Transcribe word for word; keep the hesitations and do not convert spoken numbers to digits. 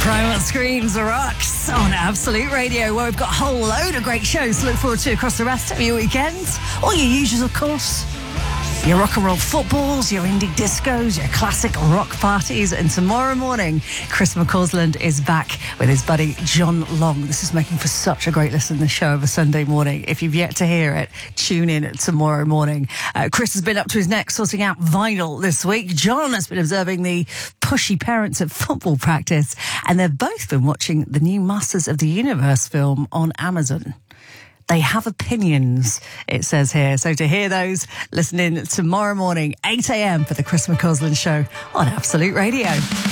Primal Screams Rocks on Absolute Radio, where we've got a whole load of great shows to look forward to across the rest of your weekend. All your usuals, of course. Your rock and roll footballs, your indie discos, your classic rock parties. And tomorrow morning, Chris McCausland is back with his buddy John Long. This is making for such a great listen, the show of a Sunday morning. If you've yet to hear it, tune in tomorrow morning. Uh, Chris has been up to his neck sorting out vinyl this week. John has been observing the pushy parents at football practice. And they've both been watching the new Masters of the Universe film on Amazon. They have opinions, it says here. So to hear those, listen in tomorrow morning, eight a.m. for the Chris McCausland Show on Absolute Radio.